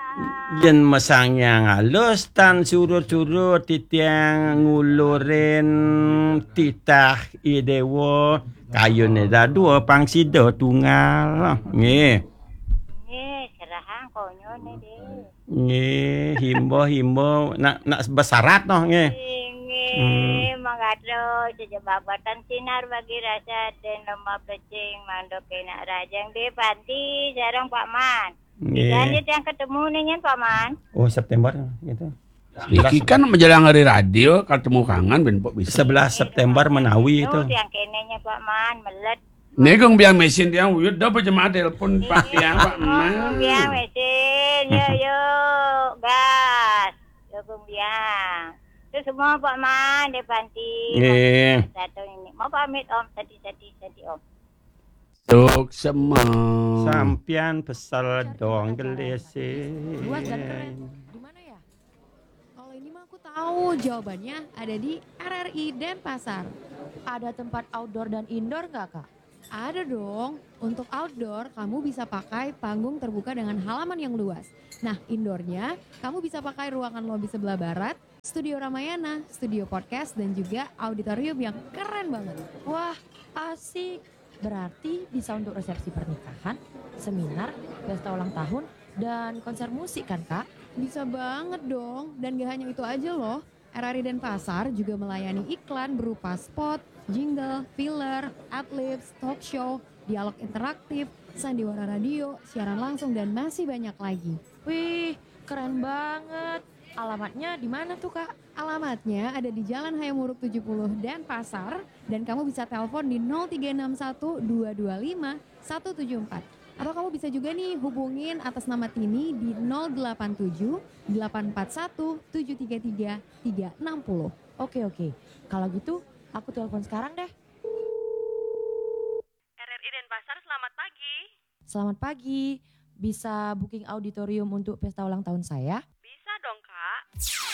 Yen masangnya ngalus tan surut-surut titiang ngulurin titah idewo kayune da dua pangsida tunggal. Nggih. Nggih, serahan konyo ne deh. Nggih, himbo nak besarat noh nggih. Nggih, mangatro sejabatan sinar bagi rasa dan lomba plecing mandok enak rajang deh panti jarang Pak Man. Janji yang ketemu nih Pak Man. Oh, September gitu. Iki kan menjelang hari radio ketemu kangen ben pok bisa. 11 September Menawi itu. Yang kenenya Pak Man melet. Negong biang mesin dia wujud dah berjemaah telepon Pak ya Pak Man. Biang mesin, yo gas, yo biang. Itu semua Pak Man di panti. Satu ini. Mau pamit Om, tadi Om. Tuk semua. Sampian pesal dong gelese. Luas dan keren. Di mana ya? Kalau ini mah aku tahu jawabannya ada di RRI Denpasar. Ada tempat outdoor dan indoor nggak Kak? Ada dong. Untuk outdoor kamu bisa pakai panggung terbuka dengan halaman yang luas. Nah indoornya kamu bisa pakai ruangan lobi sebelah barat, studio Ramayana, studio podcast dan juga auditorium yang keren banget. Wah asik. Berarti bisa untuk resepsi pernikahan, seminar, pesta ulang tahun, dan konser musik kan Kak? Bisa banget dong, dan gak hanya itu aja loh. RRI Denpasar juga melayani iklan berupa spot, jingle, filler, adlibs, talk show, dialog interaktif, sandiwara radio, siaran langsung, dan masih banyak lagi. Wih, keren banget. Alamatnya di mana tuh Kak? Alamatnya ada di Jalan Hayamuruk 70 Denpasar dan kamu bisa telepon di 0361 225 174. Atau kamu bisa juga nih hubungin atas nama Tini di 087 841 733 360. Oke. Kalau gitu aku telepon sekarang deh. RRI Denpasar, selamat pagi. Selamat pagi. Bisa booking auditorium untuk pesta ulang tahun saya? Bisa dong, Kak.